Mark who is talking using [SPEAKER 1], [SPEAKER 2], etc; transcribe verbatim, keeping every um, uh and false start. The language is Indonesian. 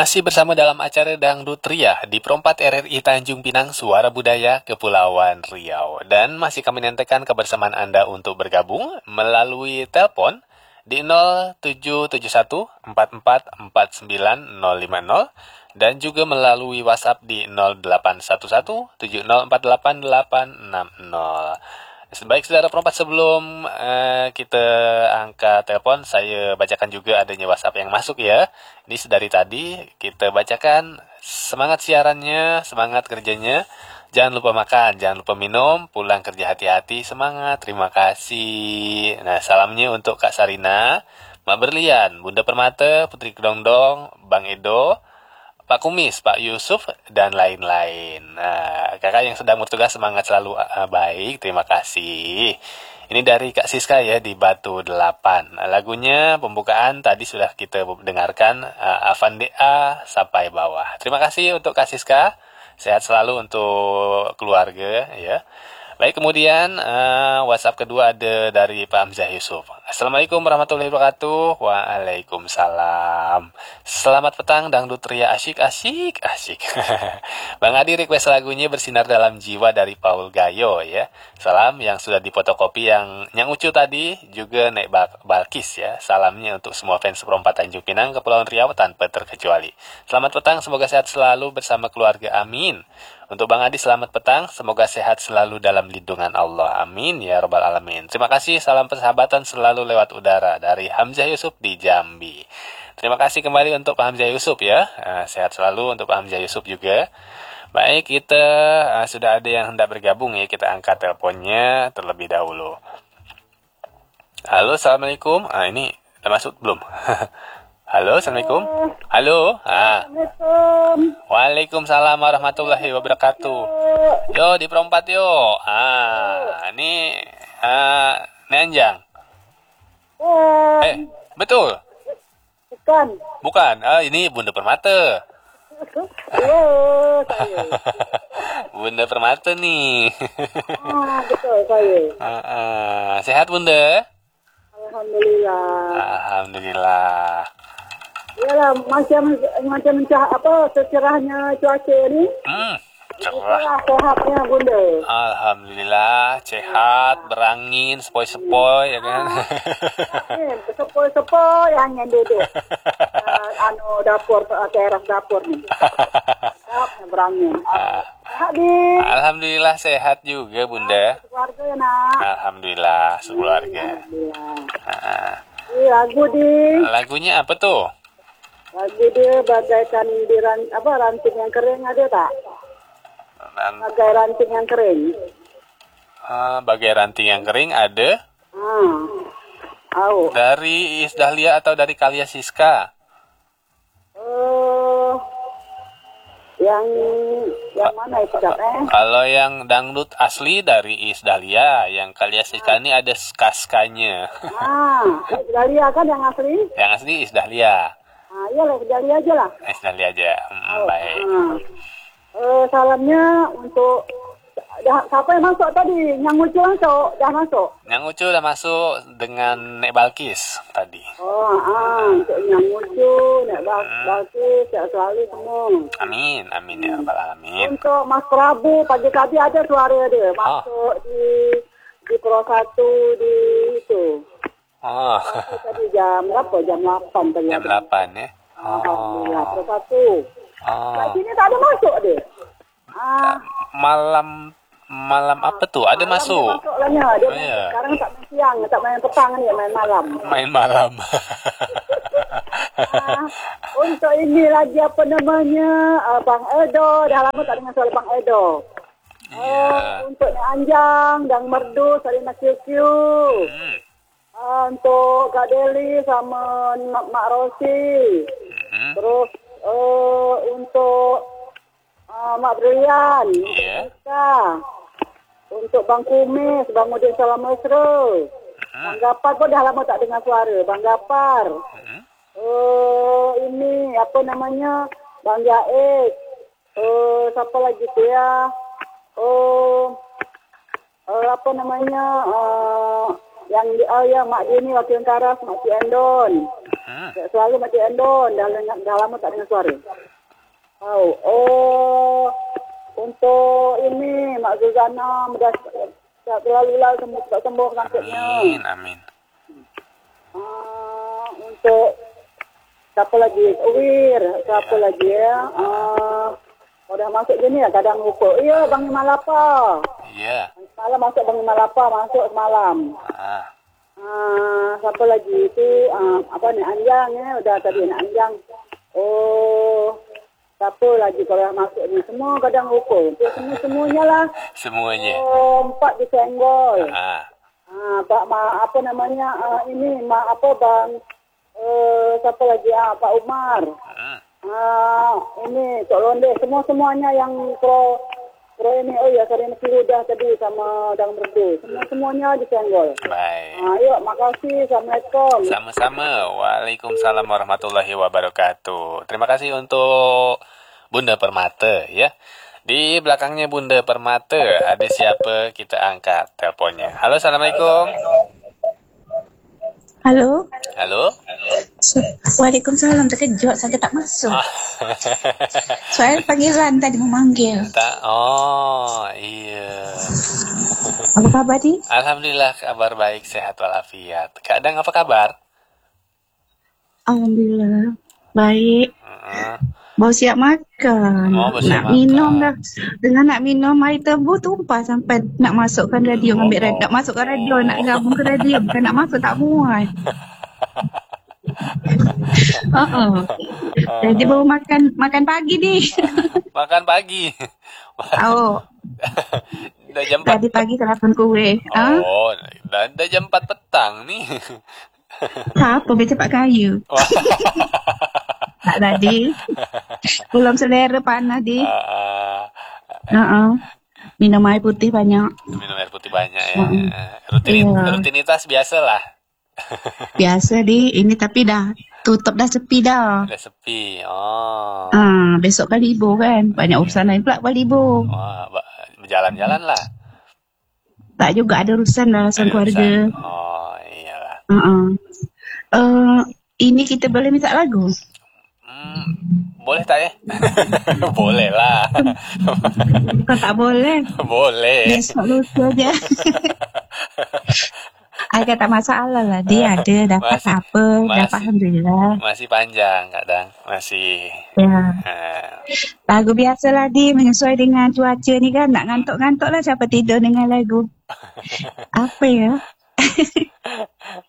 [SPEAKER 1] Masih bersama dalam acara Dangdut Ria di Perempat R R I Tanjung Pinang, Suara Budaya Kepulauan Riau. Dan masih kami nantikan kebersamaan Anda untuk bergabung melalui telepon di nol tujuh tujuh satu empat empat empat sembilan nol lima nol dan juga melalui WhatsApp di nol delapan satu satu tujuh nol empat delapan delapan enam nol. Baik saudara perempat, sebelum uh, kita angkat telepon, saya bacakan juga adanya WhatsApp yang masuk ya. Ini sedari tadi kita bacakan. Semangat siarannya, semangat kerjanya. Jangan lupa makan, jangan lupa minum, pulang kerja hati-hati, semangat, terima kasih. Nah, salamnya untuk Kak Sarina, Mak Berlian, Bunda Permata, Putri Kedongdong, Bang Edo, Pak Kumis, Pak Yusuf, dan lain-lain. Nah, kakak yang sedang bertugas semangat selalu uh, baik, terima kasih. Ini dari Kak Siska ya di Batu delapan. Nah, lagunya pembukaan tadi sudah kita dengarkan, uh, Avandi A sampai bawah. Terima kasih untuk Kak Siska. Sehat selalu untuk keluarga ya. Baik, kemudian uh, WhatsApp kedua ada dari Pak Hamzah Yusuf. Assalamualaikum warahmatullahi wabarakatuh. Waalaikumsalam. Selamat petang, Dangdut Ria asyik, asyik, asyik. Bang Adi request lagunya Bersinar Dalam Jiwa dari Paul Gayo ya. Salam yang sudah dipotokopi yang yang Ucu tadi, juga Nek Balkis ya. Salamnya untuk semua fans Perempat Tanjung Pinang, Kepulauan Riau tanpa terkecuali. Selamat petang, semoga sehat selalu bersama keluarga, amin. Untuk Bang Adi selamat petang, semoga sehat selalu dalam lindungan Allah, amin ya rabbal alamin. Terima kasih, salam persahabatan selalu lewat udara dari Hamzah Yusuf di Jambi. Terima kasih kembali untuk Pak Hamzah Yusuf ya, uh, sehat selalu untuk Pak Hamzah Yusuf juga. Baik, kita uh, sudah ada yang hendak bergabung ya, kita angkat teleponnya terlebih dahulu. Halo, assalamualaikum. Ah, ini udah masuk belum? Halo, assalamualaikum. Halo. Ah. Waalaikumsalam warahmatullahi wabarakatuh. Yo di Perempat yo. Ah, ini ah Nenjang. Eh, betul.
[SPEAKER 2] Bukan.
[SPEAKER 1] Bukan. Ah, ini Bunda Permata.
[SPEAKER 2] Oh, saya.
[SPEAKER 1] Bunda Permata nih.
[SPEAKER 2] Ah, betul saya.
[SPEAKER 1] Ah, ah. Sehat Bunda?
[SPEAKER 2] Alhamdulillah.
[SPEAKER 1] Alhamdulillah.
[SPEAKER 2] Yalah, macam macam cah apa secerahnya cuaca ni.
[SPEAKER 1] Hmm, cerah.
[SPEAKER 2] Sehatnya Bunda.
[SPEAKER 1] Alhamdulillah, sehat, berangin, sepoi-sepoi ya kan.
[SPEAKER 2] Eh, sepoi-sepoi hanya duduk. Uh, anu dapur, teras dapur ni. Sehat berangin. Sehat di.
[SPEAKER 1] Alhamdulillah sehat juga Bunda.
[SPEAKER 2] Keluarga nak.
[SPEAKER 1] Alhamdulillah sekeluarga.
[SPEAKER 2] Alhamdulillah.
[SPEAKER 1] Ah.
[SPEAKER 2] Eh, lagu di.
[SPEAKER 1] Lagunya apa tuh?
[SPEAKER 2] Lagu dia bagaikan di ran, apa ranting yang kering ada tak?
[SPEAKER 1] Ran,
[SPEAKER 2] Bagai ranting yang kering.
[SPEAKER 1] uh, bagai ranting yang kering ada.
[SPEAKER 2] Ah, tahu.
[SPEAKER 1] Dari Iis Dahlia atau dari Kalia Siska?
[SPEAKER 2] Oh, yang yang mana itu Kak, eh?
[SPEAKER 1] Kalau yang dangdut asli dari Iis Dahlia, yang Kalia Siska ini ada skaskanya.
[SPEAKER 2] Ah, Dahlia kan yang asli?
[SPEAKER 1] Yang asli Iis Dahlia.
[SPEAKER 2] Ah, iyalah Dahlia aja lah.
[SPEAKER 1] Iis Dahlia aja. Hmm,
[SPEAKER 2] Oh,
[SPEAKER 1] baik.
[SPEAKER 2] ah. Eh, salamnya untuk dah, siapa yang masuk tadi? Yang Ucu masuk, dah masuk.
[SPEAKER 1] Yang Ucu udah masuk dengan Nek Balkis tadi.
[SPEAKER 2] Oh, ah, untuk Yang Ucu, Nek Balkis, Nek selalu semua.
[SPEAKER 1] Amin, amin ya rabbal alamin.
[SPEAKER 2] Untuk Mas Prabu, pagi tadi ada suara dia masuk di di Pro satu di itu.
[SPEAKER 1] Oh,
[SPEAKER 2] Tadi jam berapa? Jam delapan tadi.
[SPEAKER 1] jam delapan ya.
[SPEAKER 2] Alhamdulillah,
[SPEAKER 1] Oh,
[SPEAKER 2] Pro satu.
[SPEAKER 1] oh.
[SPEAKER 2] Kat sini tak ada masuk dia. Ah,
[SPEAKER 1] Malam malam apa tuh? Ada
[SPEAKER 2] malam
[SPEAKER 1] masuk.
[SPEAKER 2] Dia masuk lah nya. Dia
[SPEAKER 1] Oh,
[SPEAKER 2] main,
[SPEAKER 1] iya.
[SPEAKER 2] sekarang tak main siang, tak main petang ni, main malam.
[SPEAKER 1] Main malam.
[SPEAKER 2] Ah, untuk ini lagi apa namanya? Uh, Bang Edo, dah lama tak dengar suara Bang Edo.
[SPEAKER 1] Iya.
[SPEAKER 2] Oh, untuk Nek Anjang, Dang Merdu, Salina Q Q.
[SPEAKER 1] Hmm.
[SPEAKER 2] Uh, untuk Kak Deli sama Mak, Mak Rosi.
[SPEAKER 1] Hmm.
[SPEAKER 2] Terus uh, untuk uh, Mak Brilian.
[SPEAKER 1] Iya.
[SPEAKER 2] Kita. Untuk Bang Kumis, Bang Udin Salam Mesra. Bang Gapar pun dah lama tak dengar suara. Bang Gapar.
[SPEAKER 1] Hmm.
[SPEAKER 2] Uh, ini apa namanya? Bang Jaiz. Uh, siapa lagi tu ya? Oh, uh, apa namanya? Uh, yang uh, yang Mak Dini Wakil Karas, Mak Cik Endon.
[SPEAKER 1] Hmm.
[SPEAKER 2] Selalu mati endon, dah, dah lama tak dengar suara. Oh, oh, untuk ini Mak Zuzana mudah tak terlalu lah sembuh tak sembuh sakitnya.
[SPEAKER 1] Amin, amin.
[SPEAKER 2] Uh, untuk siapa lagi? Wir, siapa ya. lagi ya? Uh, udah masuk gini ya kadang lupa. Iya, Bang Malapa.
[SPEAKER 1] Iya.
[SPEAKER 2] Malam masuk Bang Malapa, masuk semalam.
[SPEAKER 1] Ah.
[SPEAKER 2] Uh, siapa lagi itu? Uh, apa nih Anjang ya? Udah tadi nih Anjang. Oh, siapa lagi kalau yang masuk ni? Semua kadang lupa. Untuk semua semuanya lah.
[SPEAKER 1] Semuanya.
[SPEAKER 2] Oh, empat disenggol.
[SPEAKER 1] Ah.
[SPEAKER 2] Ah, Pak Ma, apa namanya? Uh, ini Ma apa Bang? Uh, siapa lagi? Ah, Pak Umar.
[SPEAKER 1] Hmm.
[SPEAKER 2] Ah, ini Tok Londe, semua semuanya yang pro pro ini. Oh ya, Karina Firudah tadi sama Dang Merdu. Semua semuanya disenggol.
[SPEAKER 1] Baik.
[SPEAKER 2] Ah, yuk, makasih. Assalamualaikum.
[SPEAKER 1] Sama-sama. Waalaikumsalam warahmatullahi wabarakatuh. Terima kasih untuk Bunda Permata ya. Di belakangnya Bunda Permata ada siapa? Kita angkat teleponnya. Halo, assalamualaikum.
[SPEAKER 3] Halo.
[SPEAKER 1] Halo.
[SPEAKER 3] Waalaikumsalam, terkejut saya tak masuk.
[SPEAKER 1] Ah.
[SPEAKER 3] Soal panggilan tadi memanggil.
[SPEAKER 1] Tak. Oh, iya.
[SPEAKER 3] Apa kabar di?
[SPEAKER 1] Alhamdulillah kabar baik, sehat walafiat. Kak Dang apa kabar?
[SPEAKER 3] Alhamdulillah baik.
[SPEAKER 1] Uh-uh.
[SPEAKER 3] Mau siap makan.
[SPEAKER 1] Oh,
[SPEAKER 3] nak
[SPEAKER 1] makan.
[SPEAKER 3] minum dah. Dengan nak minum air tebu tumpah sampai nak masukkan radio,
[SPEAKER 1] Oh.
[SPEAKER 3] ambil radio, nak masukkan radio, nak gabung ke radio, bukan nak masuk tak muat. Oh, jadi baru makan makan pagi ni.
[SPEAKER 1] Makan pagi.
[SPEAKER 3] Oh,
[SPEAKER 1] Dah jam empat.
[SPEAKER 3] tadi pagi telefon kuih. Ah,
[SPEAKER 1] Oh, dah, dah jam empat petang nih.
[SPEAKER 3] apa beca pak kayu? Tak tadi. Belum selera panas di.
[SPEAKER 1] Ah,
[SPEAKER 3] Uh-uh. Minum air putih banyak.
[SPEAKER 1] minum air putih banyak ya.
[SPEAKER 3] Mm.
[SPEAKER 1] Rutin,
[SPEAKER 3] Iya.
[SPEAKER 1] Rutinitas biasa lah.
[SPEAKER 3] Biasa di ini tapi dah tutup dah sepi dah.
[SPEAKER 1] Udah sepi. Oh.
[SPEAKER 3] Ah, besok kan libur kan. Banyak urusan lain pula buat libur.
[SPEAKER 1] Wah, ba- berjalan-jalan lah.
[SPEAKER 3] Tak juga ada urusan lah sama keluarga.
[SPEAKER 1] Oh, iyalah.
[SPEAKER 3] Uh-uh. Uh, ini kita boleh minta lagu?
[SPEAKER 1] Hmm, boleh tak ya? Boleh lah.
[SPEAKER 3] Kau tak boleh.
[SPEAKER 1] Boleh.
[SPEAKER 3] Besok lusa je. Agak tak masalah lah. Dia ada dapat
[SPEAKER 1] Masih-
[SPEAKER 3] apa.
[SPEAKER 1] masih.
[SPEAKER 3] Dapat Alhamdulillah.
[SPEAKER 1] Masih panjang kadang. Masih.
[SPEAKER 3] Ya.
[SPEAKER 1] eh,
[SPEAKER 3] Lagu biasa lah di menyesuai dengan cuaca ni kan. Nak ngantuk-ngantuk lah siapa tidur dengan lagu. Apa ya?